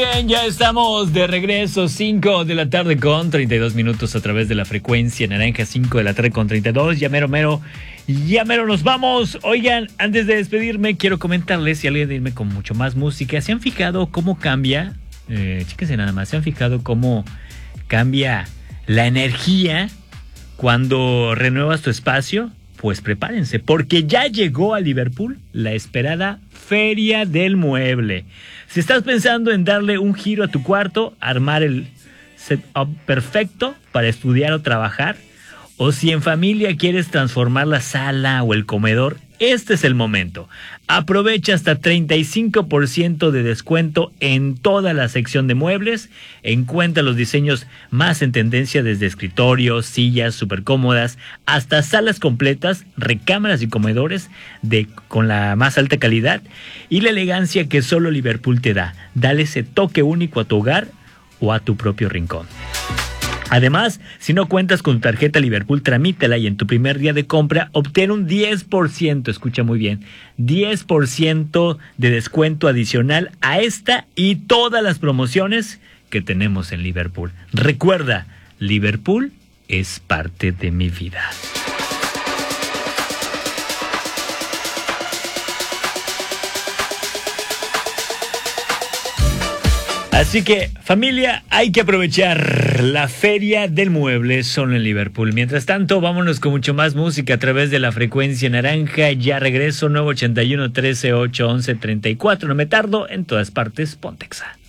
bien, ya estamos de regreso, 5 de la tarde con 32 minutos a través de la frecuencia naranja, 5 de la tarde con 32, ya mero nos vamos. Oigan, antes de despedirme, quiero comentarles y alguien de irme con mucho más música. ¿Se han fijado cómo cambia? Chéquense nada más, ¿se han fijado cómo cambia la energía cuando renuevas tu espacio? Pues prepárense, porque ya llegó a Liverpool la esperada Feria del Mueble. Si estás pensando en darle un giro a tu cuarto, armar el setup perfecto para estudiar o trabajar, o si en familia quieres transformar la sala o el comedor, este es el momento. Aprovecha hasta 35% de descuento en toda la sección de muebles. Encuentra los diseños más en tendencia, desde escritorios, sillas súper cómodas, hasta salas completas, recámaras y comedores con la más alta calidad y la elegancia que solo Liverpool te da. Dale ese toque único a tu hogar o a tu propio rincón. Además, si no cuentas con tu tarjeta Liverpool, tramítala y en tu primer día de compra obtén un 10%, escucha muy bien, 10% de descuento adicional a esta y todas las promociones que tenemos en Liverpool. Recuerda, Liverpool es parte de mi vida. Así que, familia, hay que aprovechar la Feria del Mueble solo en Liverpool. Mientras tanto, vámonos con mucho más música a través de la frecuencia naranja. Ya regreso, 981 13 8 11 34. No me tardo, en todas partes, Pontexa.